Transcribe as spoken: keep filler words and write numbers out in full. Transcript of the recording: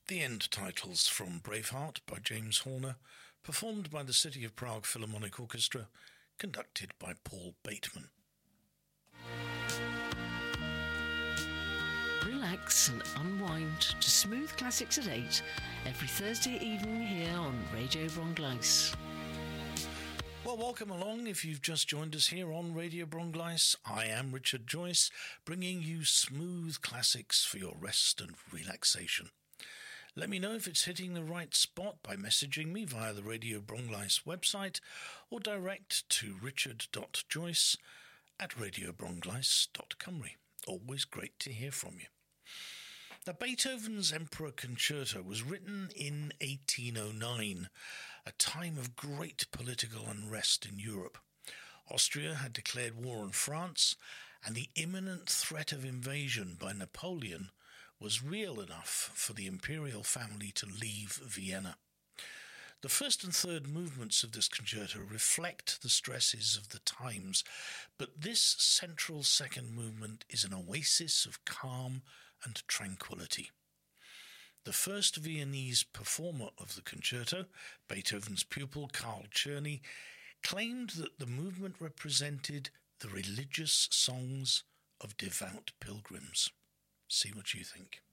The end titles from Braveheart by James Horner, performed by the City of Prague Philharmonic Orchestra, conducted by Paul Bateman. Relax and unwind to Smooth Classics at eight every Thursday evening here on Radio Brongleis. Well, welcome along if you've just joined us here on Radio Brongleis. I am Richard Joyce, bringing you smooth classics for your rest and relaxation. Let me know if it's hitting the right spot by messaging me via the Radio Brongleis website or direct to richard.joyce at radiobrongleis dot cymru. Always great to hear from you. Now, Beethoven's Emperor Concerto was written in eighteen oh nine, a time of great political unrest in Europe. Austria had declared war on France, and the imminent threat of invasion by Napoleon was real enough for the imperial family to leave Vienna. The first and third movements of this concerto reflect the stresses of the times, but this central second movement is an oasis of calm and tranquility. The first Viennese performer of the concerto, Beethoven's pupil Carl Czerny, claimed that the movement represented the religious songs of devout pilgrims. See what you think.